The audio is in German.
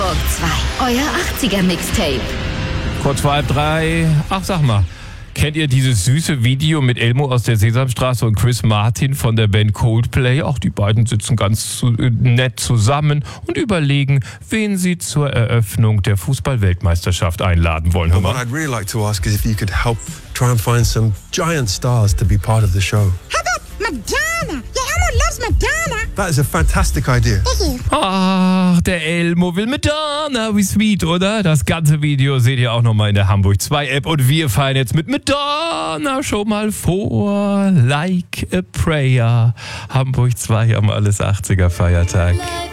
Hamburg 2, euer 80er-Mixtape. Kurz vor 2:30. Ach, sag mal, kennt ihr dieses süße Video mit Elmo aus der Sesamstraße und Chris Martin von der Band Coldplay? Auch die beiden sitzen ganz nett zusammen und überlegen, wen sie zur Eröffnung der Fußball-Weltmeisterschaft einladen wollen. Hör mal. What I'd really like to ask is if you could help try and find some giant stars to be part of the show. How about Madonna? Yeah, Elmo loves Madonna. That is a fantastic idea. Thank you. Ach, der Elmo will Madonna, wie sweet, oder? Das ganze Video seht ihr auch nochmal in der Hamburg 2 App und wir feiern jetzt mit Madonna schon mal vor. Like a Prayer. Hamburg 2 am Alles 80er Feiertag.